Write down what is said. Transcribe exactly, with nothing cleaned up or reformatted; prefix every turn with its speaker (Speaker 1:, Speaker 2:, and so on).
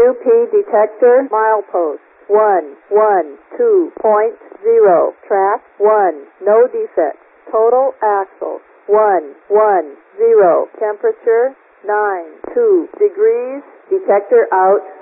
Speaker 1: W P detector milepost one one two point zero. Track one. No defects. Total axles one one zero. Temperature nine two degrees. Detector out.